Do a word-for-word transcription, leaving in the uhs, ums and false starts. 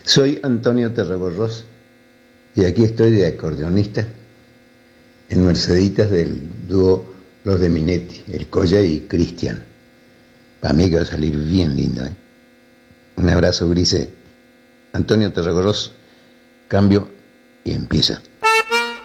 Soy Antonio Terraborros y aquí estoy de acordeonista en Merceditas del dúo Los de Minetti, el Colla y Cristian. Para mí que va a salir bien lindo, ¿eh? Un abrazo, Grise. Antonio Terraborros, cambio y empieza.